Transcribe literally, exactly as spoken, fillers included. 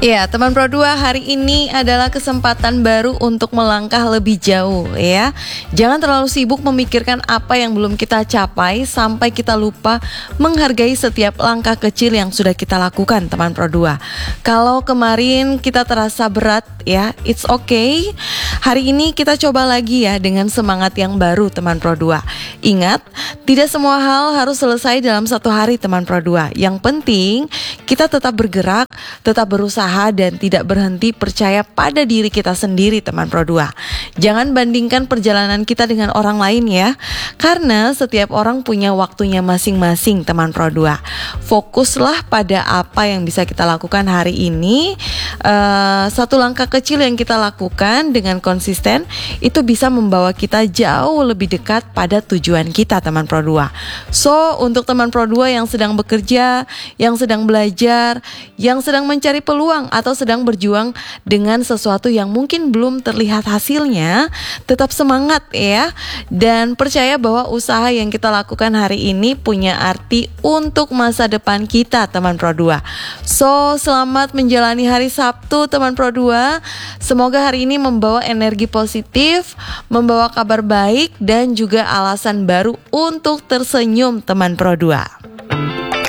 Ya, teman Pro dua, hari ini adalah kesempatan baru untuk melangkah lebih jauh ya. Jangan terlalu sibuk memikirkan apa yang belum kita capai sampai kita lupa menghargai setiap langkah kecil yang sudah kita lakukan, teman Pro dua. Kalau kemarin kita terasa berat ya, it's okay. Hari ini kita coba lagi ya dengan semangat yang baru, teman Pro dua. Ingat, tidak semua hal harus selesai dalam satu hari, teman Pro dua. Yang penting kita tetap bergerak, tetap berusaha dan tidak berhenti percaya pada diri kita sendiri, teman Pro dua. Jangan bandingkan perjalanan kita dengan orang lain ya, karena setiap orang punya waktunya masing-masing, teman Pro dua. Fokuslah pada apa yang bisa kita lakukan hari ini. uh, Satu langkah kecil yang kita lakukan dengan konsisten itu bisa membawa kita jauh lebih dekat pada tujuan kita, teman Pro dua. So, untuk teman Pro dua yang sedang bekerja, yang sedang belajar, yang sedang mencari peluang atau sedang berjuang dengan sesuatu yang mungkin belum terlihat hasilnya, tetap semangat ya, dan percaya bahwa usaha yang kita lakukan hari ini punya arti untuk masa depan kita, teman Pro dua. So, selamat menjalani hari Sabtu, teman Pro dua. Semoga hari ini membawa energi positif, membawa kabar baik dan juga alasan baru untuk tersenyum, teman Pro dua.